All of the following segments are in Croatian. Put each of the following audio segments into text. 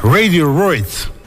Radiohead.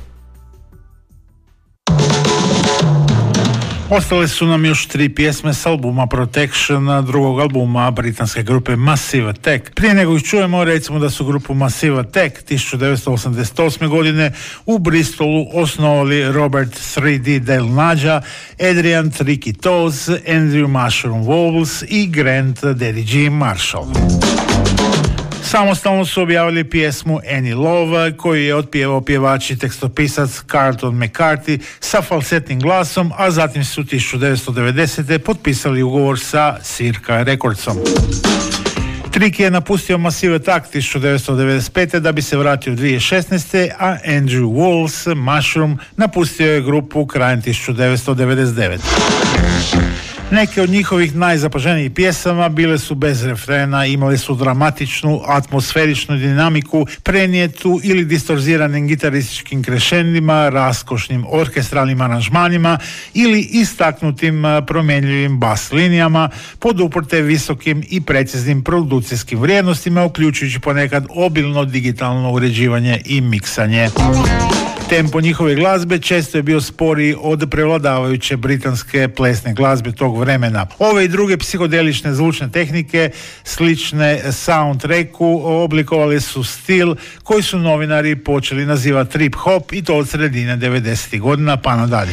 Ostale su nam još 3 pjesme s albuma Protection, drugog albuma britanske grupe Massive Attack. Prije nego ih čujemo, recimo da su grupu Massive Attack 1988. godine u Bristolu osnovali Robert 3D Del Naja, Adrian Tricky Toes, Andrew Mushroom Wobbles i Grant Daddy G. Marshall. Samostalno su objavili pjesmu Any Love, koju je otpjevao pjevač i tekstopisac Carlton McCarthy sa falsetnim glasom, a zatim su 1990. potpisali ugovor sa Circa Recordsom. Tricky je napustio Massive Attack 1995. da bi se vratio 2016. a Andrew Walls, Mushroom, napustio je grupu krajem 1999. Neke od njihovih najzapaženijih pjesama bile su bez refrena, imali su dramatičnu, atmosferičnu dinamiku, prenijetu ili distorziranim gitarističkim krešendima, raskošnim orkestralnim aranžmanima ili istaknutim promjenjivim bas linijama, poduprte visokim i preciznim produkcijskim vrijednostima, uključujući ponekad obilno digitalno uređivanje i miksanje. Tempo njihove glazbe često je bio sporiji od prevladavajuće britanske plesne glazbe tog vremena. Ove i druge psihodelične zvučne tehnike, slične soundtracku, oblikovali su stil koji su novinari počeli nazivati trip hop, i to od sredine 90. godina pa nadalje.